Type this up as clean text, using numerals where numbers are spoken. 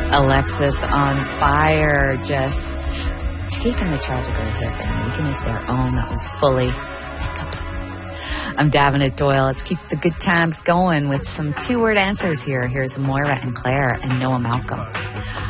Alexis on fire, just taking the tragical hip and making it their own. That was fully complete. I'm Davenant Doyle. Let's keep the good times going with some two-word answers here. Here's Moira and Claire and Noah Malcolm.